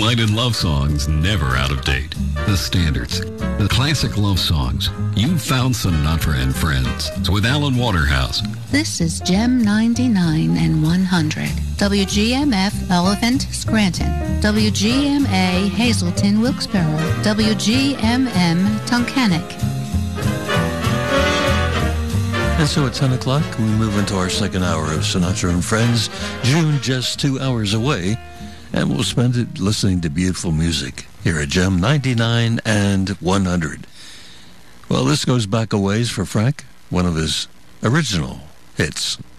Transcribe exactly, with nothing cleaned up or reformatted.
Delight in love songs never out of date. The standards, the classic love songs. You've found Sinatra and Friends with Alan Waterhouse. This is Gem ninety-nine and one hundred. W G M F Elephant Scranton. W G M A Hazleton Wilkesboro. W G M M Tunkhannock. And so at ten o'clock, we move into our second hour of Sinatra and Friends. June just two hours away. And we'll spend it listening to beautiful music here at Gem ninety-nine and one hundred. Well, this goes back a ways for Frank, one of his original hits.